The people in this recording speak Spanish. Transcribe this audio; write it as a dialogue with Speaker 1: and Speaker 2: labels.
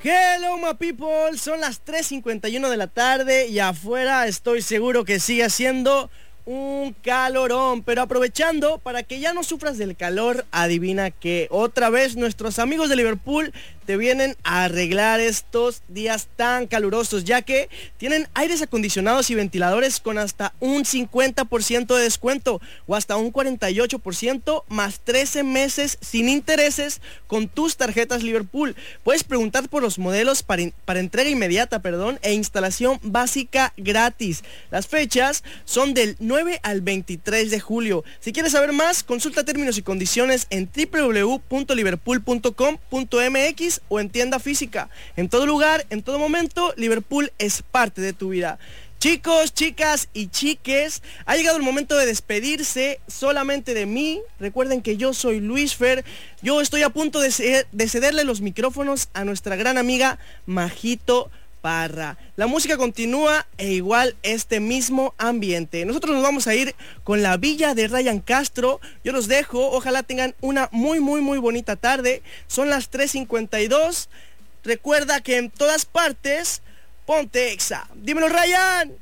Speaker 1: Hello my people, son las 3:51 de la tarde y afuera estoy seguro que sigue haciendo un calorón, pero aprovechando para que ya no sufras del calor, adivina que otra vez nuestros amigos de Liverpool te vienen a arreglar estos días tan calurosos, ya que tienen aires acondicionados y ventiladores con hasta un 50% de descuento o hasta un 48% más 13 meses sin intereses con tus tarjetas Liverpool. Puedes preguntar por los modelos para entrega inmediata, e instalación básica gratis. Las fechas son del 9 al 23 de julio. Si quieres saber más, consulta términos y condiciones en www.liverpool.com.mx o en tienda física. En todo lugar, en todo momento, Liverpool es parte de tu vida. Chicos, chicas y chiques, ha llegado el momento de despedirse solamente de mí. Recuerden que yo soy Luis Fer. Yo estoy a punto de cederle los micrófonos a nuestra gran amiga Majito Parra. La música continúa e igual este mismo ambiente. Nosotros nos vamos a ir con La Villa de Ryan Castro. Yo los dejo, ojalá tengan una muy bonita tarde. Son las 3:52. Recuerda que en todas partes, ponte Exa. Dímelo, Ryan.